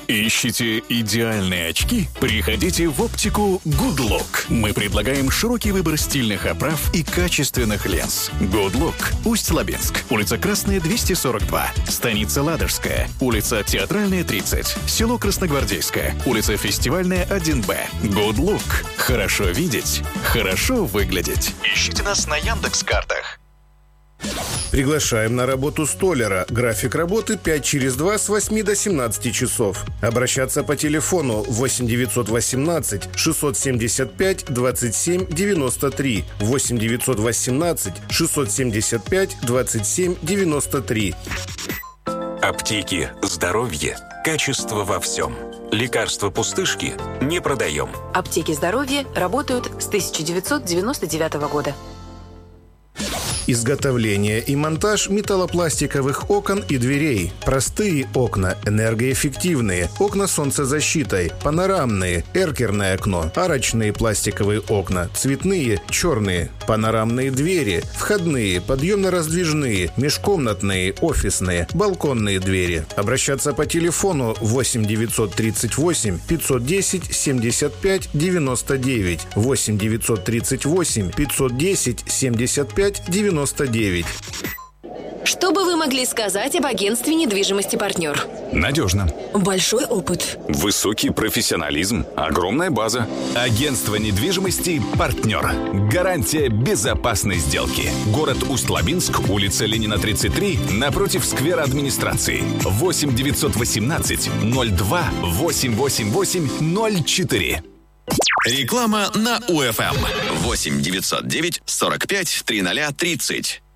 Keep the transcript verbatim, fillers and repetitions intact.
Ищите идеальные очки? Приходите в оптику Good Look. Мы предлагаем широкий выбор стильных оправ и качественных линз. Good Look. Усть-Лабинск. Улица Красная, двести сорок два. Станица Ладожская. Улица Театральная, тридцать. Село Красногвардейское. Улица Фестивальная, один Б. Good Look. Хорошо видеть. Хорошо выглядеть. Ищите нас на Яндекс.Картах. Приглашаем на работу столяра. График работы пять через два с восьми до семнадцати часов. Обращаться по телефону восемь девятьсот восемнадцать шестьсот семьдесят пять двадцать семь девяносто три. восемь девятьсот восемнадцать шестьсот семьдесят пять двадцать семь девяносто три. Аптеки. Здоровье. Качество во всем. Лекарства пустышки не продаем. Аптеки здоровья работают с тысяча девятьсот девяносто девятого года. Изготовление и монтаж металлопластиковых окон и дверей. Простые окна, энергоэффективные, окна с солнцезащитой, панорамные, эркерное окно, арочные пластиковые окна, цветные, черные, панорамные двери, входные, подъемно-раздвижные, межкомнатные, офисные, балконные двери. Обращаться по телефону восемь девятьсот тридцать восемь пятьсот десять семьдесят пять девяносто девять, восемь девятьсот тридцать восемь пятьсот десять семьдесят пять девяносто девять. Что бы вы могли сказать об агентстве недвижимости «Партнер»? Надежно. Большой опыт. Высокий профессионализм. Огромная база. Агентство недвижимости «Партнер». Гарантия безопасной сделки. Город Усть-Лабинск, улица Ленина, тридцать три, напротив сквера администрации. восемь девятьсот восемнадцать ноль два восемь восемь восемь ноль четыре. Реклама на УФМ. восемь девятьсот девять сорок пять тридцать тридцать.